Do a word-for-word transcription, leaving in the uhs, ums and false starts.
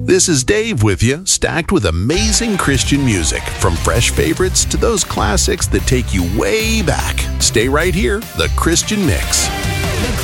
This is Dave with you, stacked with amazing Christian music, from fresh favorites to those classics that take you way back. Stay right here, The Christian Mix.